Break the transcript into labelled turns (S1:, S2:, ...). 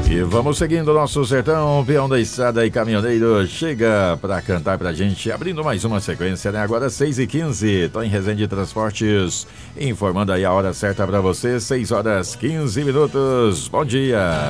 S1: E vamos seguindo o nosso sertão, peão da estrada e caminhoneiro chega para cantar pra gente, abrindo mais uma sequência, né? Agora 6h15, tô em Resende Transportes, informando aí a hora certa para você, 6h15. Bom dia.